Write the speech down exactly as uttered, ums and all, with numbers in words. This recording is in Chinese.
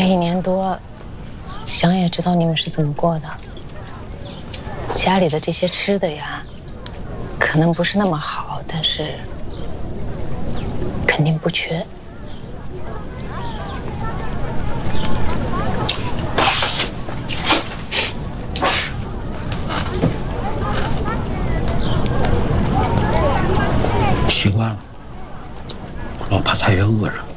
一年多，想也知道你们是怎么过的。家里的这些吃的呀，可能不是那么好，但是肯定不缺。 习惯了，老怕太饿着。